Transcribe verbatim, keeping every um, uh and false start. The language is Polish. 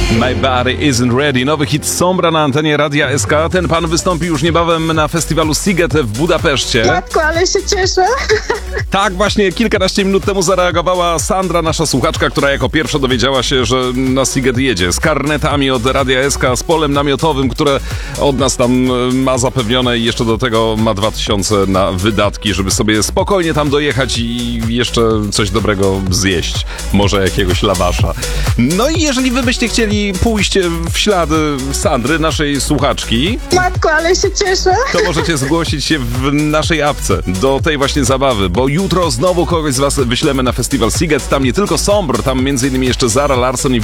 My Body Isn't Ready. Nowy hit Sombra na antenie Radia S K. Ten pan wystąpi już niebawem na festiwalu Sziget w Budapeszcie. Matko, ale się cieszę. Tak właśnie kilkanaście minut temu zareagowała Sandra, nasza słuchaczka, która jako pierwsza dowiedziała się, że na Sziget jedzie. Z karnetami od Radia S K, z polem namiotowym, które od nas tam ma zapewnione i jeszcze do tego ma dwa tysiące na wydatki, żeby sobie spokojnie tam dojechać i jeszcze coś dobrego zjeść. Może jakiegoś lawasza. No i jeżeli wy byście chcieli pójść w ślady Sandry, naszej słuchaczki, Matko, ale się cieszę. to możecie zgłosić się w naszej apce do tej właśnie zabawy, bo jutro znowu kogoś z was wyślemy na festiwal Sziget. Tam nie tylko Sombr, tam między innymi jeszcze Zara Larsson i